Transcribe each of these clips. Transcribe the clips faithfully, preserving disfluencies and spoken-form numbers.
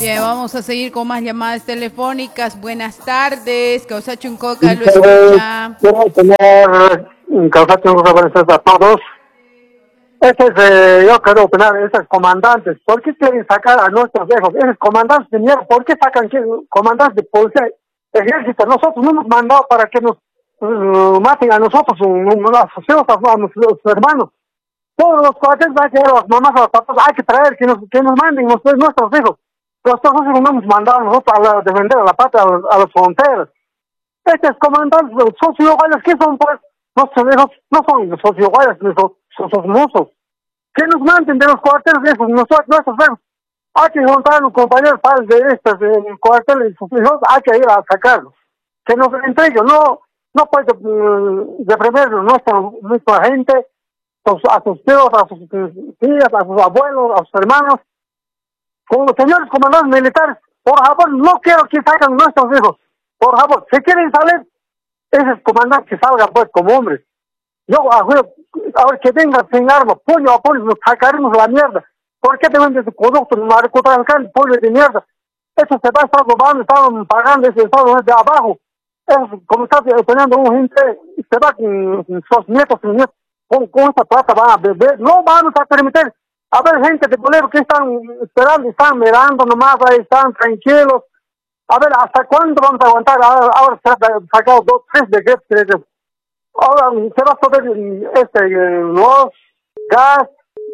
Bien, vamos a seguir con más llamadas telefónicas. Buenas tardes, Causachuncoca lo escucha. Quiero tener Causachuncoca, buenas tardes a todos. Este es, eh, yo quiero opinar, esos comandantes, ¿por qué quieren sacar a nuestros hijos? Esos comandantes de mierda, ¿por qué sacan que, comandantes de policía, ejército? Nosotros no hemos mandado para que nos uh, maten a nosotros, uh, a sus hijos, a nuestros hermanos. Todos los cuates, hay que ir a las mamás, a los papás, hay que traer, que nos, que nos manden nuestros, nuestros hijos. Nuestros hijos no hemos mandado a nosotros a la, defender a la patria, a, los, a las fronteras. Estos comandantes, los socioguayas, ¿qué son pues? Nuestros hijos no son los socioguayas, ni son sus mozos. Que nos manden de los cuarteles esos, nosotros, nuestros hijos. Hay que juntar a los compañeros padres de estos de cuarteles y sus hijos, hay que ir a sacarlos. Que nos entreguen, no, no puede uh, reprimir nuestra, nuestra gente, a sus tíos, a sus tías, a sus abuelos, a sus hermanos. Con los señores comandantes militares, por favor, no quiero que salgan nuestros hijos. Por favor, si quieren salir, esos comandantes que salgan pues como hombres. Yo, a ver, que vengan sin armas, puño a puño, nos sacaremos la mierda. ¿Por qué te venden ese producto de narcotráfico, puño de mierda? Eso se va a estar robando, están pagando ese estado desde abajo. Eso, como está teniendo un gente, se va con sus nietos y nietos, con, con esta plata van a beber. No vamos a permitir. A ver, gente de Bolívar que están esperando, están mirando nomás, ahí están tranquilos. A ver, ¿hasta cuándo vamos a aguantar? Ahora, ahora se han sacado dos, tres decretos. Ahora se va a poder este, los gas,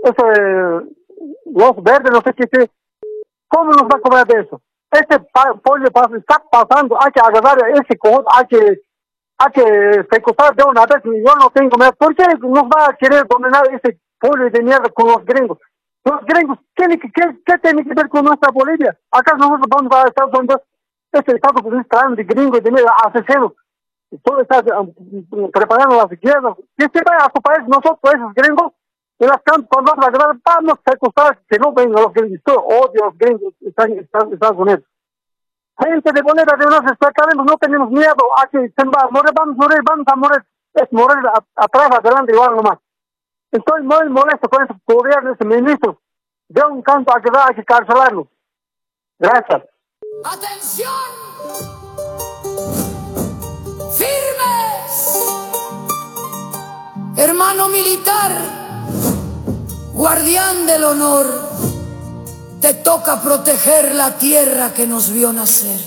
este, los verdes, no sé qué, qué. ¿Cómo nos va a cobrar de eso? Este pollo está pasando, hay que agarrar ese cojón, hay que, hay que secuestrar de una vez. Yo no tengo miedo. ¿Por qué nos va a querer dominar ese pollo de mierda con los gringos? Los gringos, ¿qué, qué, qué tiene que ver con nuestra Bolivia? ¿Acaso nosotros vamos a estar donde este Estado que está de gringos y de mierda, asesinos? Todo está um, preparando las guerras. Que se vaya a su país, nosotros, esos gringos, y las campos, cuando vamos a guerra, vamos a secuestrar, que no vengan los gringos. Yo odio a los gringos que están en Estados Unidos. Gente de Bolivia, de nosotros estaremos, no tenemos miedo a que se va a morir, vamos a morir, vamos a morir. Es morir atrás, adelante, igual nomás. Estoy muy molesto con ese gobierno, ese ministro. De un canto a quedar, hay que cancelarlo. Gracias. ¡Atención! ¡Firmes! Hermano militar, guardián del honor, te toca proteger la tierra que nos vio nacer.